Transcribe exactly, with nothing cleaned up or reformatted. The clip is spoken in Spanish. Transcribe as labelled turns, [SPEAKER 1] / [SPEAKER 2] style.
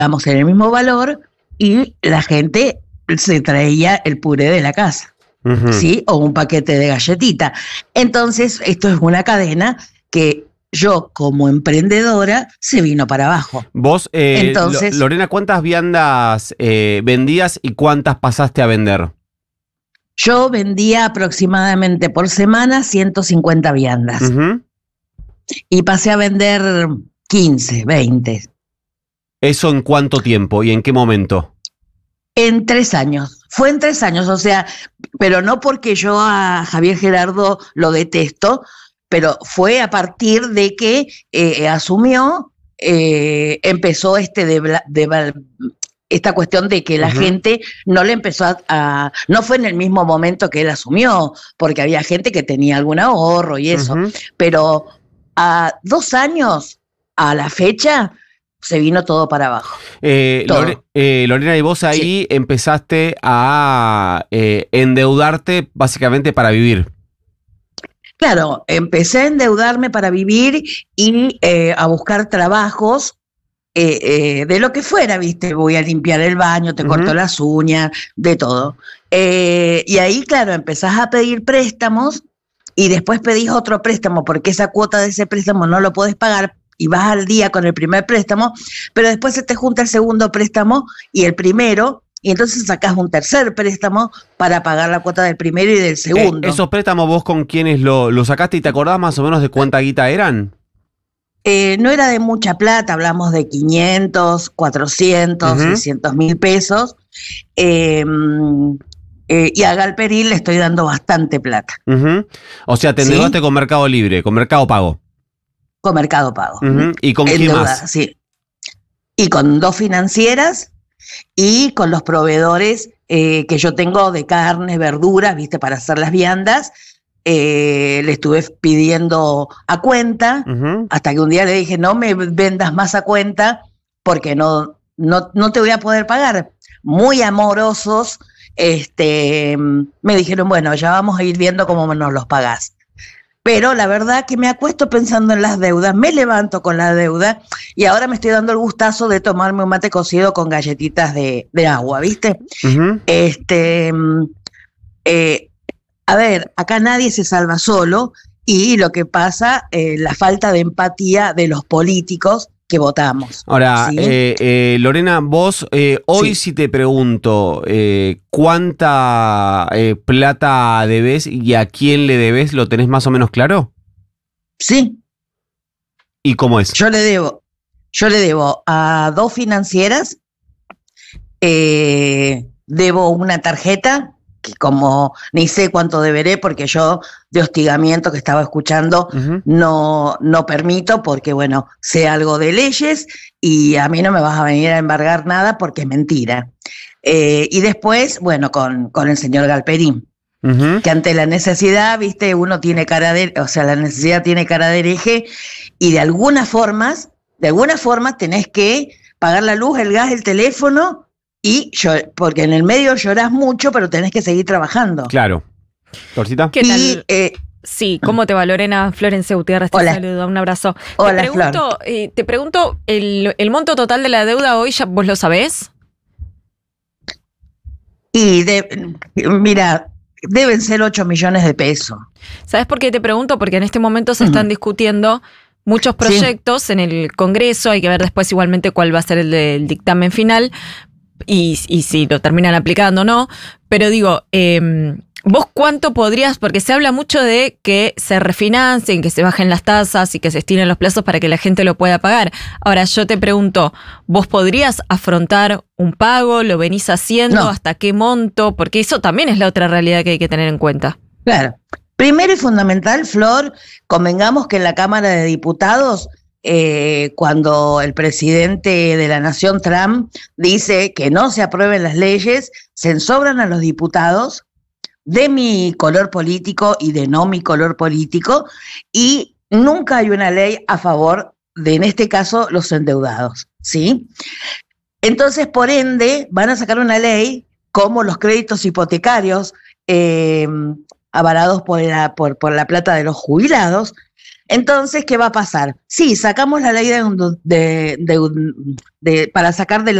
[SPEAKER 1] digamos, en el mismo valor y la gente se traía el puré de la casa, uh-huh. ¿sí? O un paquete de galletita. Entonces, esto es una cadena que yo, como emprendedora, se vino para abajo.
[SPEAKER 2] Vos, eh, Entonces, Lorena, ¿cuántas viandas eh, vendías y cuántas pasaste a vender?
[SPEAKER 1] Yo vendía aproximadamente por semana ciento cincuenta viandas. Uh-huh. Y pasé a vender quince, veinte.
[SPEAKER 2] ¿Eso en cuánto tiempo y en qué momento?
[SPEAKER 1] En tres años. Fue en tres años, o sea, pero no porque yo a Javier Gerardo lo detesto, pero fue a partir de que eh, asumió, eh, empezó este de, de, esta cuestión de que la uh-huh. gente no le empezó a, a... No fue en el mismo momento que él asumió, porque había gente que tenía algún ahorro y eso, uh-huh. pero a dos años a la fecha se vino todo para abajo.
[SPEAKER 2] Eh, todo. Lore, eh, Lorena, y vos ahí sí. empezaste a eh, endeudarte básicamente para vivir.
[SPEAKER 1] Claro, empecé a endeudarme para vivir y eh, a buscar trabajos eh, eh, de lo que fuera, ¿viste? Voy a limpiar el baño, te uh-huh. corto las uñas, de todo. Eh, y ahí, claro, empezás a pedir préstamos y después pedís otro préstamo porque esa cuota de ese préstamo no lo podés pagar y vas al día con el primer préstamo, pero después se te junta el segundo préstamo y el primero, y entonces sacás un tercer préstamo para pagar la cuota del primero y del segundo.
[SPEAKER 2] Eh, ¿Esos préstamos vos con quiénes lo, lo sacaste y te acordás más o menos de cuánta guita eran?
[SPEAKER 1] Eh, no era de mucha plata, hablamos de quinientos, cuatrocientos, uh-huh. seiscientos mil pesos. Eh, eh, y a Galperil le estoy dando bastante plata.
[SPEAKER 2] Uh-huh. O sea, te endeudaste ¿sí? con Mercado Libre, con Mercado Pago.
[SPEAKER 1] Con Mercado Pago.
[SPEAKER 2] Uh-huh. ¿Y con quién más?
[SPEAKER 1] Sí. Y con dos financieras y con los proveedores eh, que yo tengo de carnes, verduras, viste, para hacer las viandas. Eh, le estuve pidiendo a cuenta, uh-huh. hasta que un día le dije, no me vendas más a cuenta porque no, no, no te voy a poder pagar. Muy amorosos, este, me dijeron, bueno, ya vamos a ir viendo cómo nos los pagás. Pero la verdad que me acuesto pensando en las deudas, me levanto con la deuda y ahora me estoy dando el gustazo de tomarme un mate cocido con galletitas de, de agua, ¿viste? Uh-huh. Este, eh, a ver, acá nadie se salva solo y lo que pasa, eh, la falta de empatía de los políticos que votamos.
[SPEAKER 2] Ahora,
[SPEAKER 1] ¿sí?
[SPEAKER 2] eh, eh, Lorena, vos, eh, hoy sí. si te pregunto eh, cuánta eh, plata debes y a quién le debes, ¿lo tenés más o menos claro?
[SPEAKER 1] Sí.
[SPEAKER 2] ¿Y cómo es?
[SPEAKER 1] Yo le debo, yo le debo a dos financieras, eh, debo una tarjeta, que como ni sé cuánto deberé porque yo de hostigamiento que estaba escuchando uh-huh. no, no permito porque bueno, sé algo de leyes y a mí no me vas a venir a embargar nada porque es mentira. Eh, y después, bueno, con, con el señor Galperín, uh-huh. que ante la necesidad, viste, uno tiene cara de, o sea, la necesidad tiene cara de hereje y de algunas formas, de alguna forma tenés que pagar la luz, el gas, el teléfono. Y yo, porque en el medio llorás mucho, pero tenés que seguir trabajando.
[SPEAKER 2] Claro. ¿Torcita?
[SPEAKER 3] ¿Qué tal?
[SPEAKER 1] Y, eh,
[SPEAKER 3] sí, ¿cómo te va, Lorena? Florencia Gutiérrez, te
[SPEAKER 1] hola.
[SPEAKER 3] saludo, un abrazo.
[SPEAKER 1] Hola,
[SPEAKER 3] te pregunto, eh, te pregunto el, el monto total de la deuda hoy, ¿ya vos lo sabés?
[SPEAKER 1] Y de, mira, deben ser ocho millones de pesos.
[SPEAKER 3] ¿Sabés por qué te pregunto? Porque en este momento se están uh-huh. discutiendo muchos proyectos sí. en el Congreso, hay que ver después igualmente cuál va a ser el del dictamen final. Y, y si lo terminan aplicando o no, pero digo, eh, ¿vos cuánto podrías? Porque se habla mucho de que se refinancien, que se bajen las tasas y que se estiren los plazos para que la gente lo pueda pagar. Ahora yo te pregunto, ¿vos podrías afrontar un pago? ¿Lo venís haciendo?
[SPEAKER 1] No.
[SPEAKER 3] ¿Hasta qué monto? Porque eso también es la otra realidad que hay que tener en cuenta.
[SPEAKER 1] Claro. Primero y fundamental, Flor, convengamos que en la Cámara de Diputados Eh, cuando el presidente de la nación, Trump, dice que no se aprueben las leyes, se ensobran a los diputados de mi color político y de no mi color político, y nunca hay una ley a favor de, en este caso, los endeudados, ¿sí? Entonces, por ende, van a sacar una ley como los créditos hipotecarios eh, avalados por la, por, por la plata de los jubilados. Entonces, ¿qué va a pasar? Sí, sacamos la ley de, de, de, de para sacar de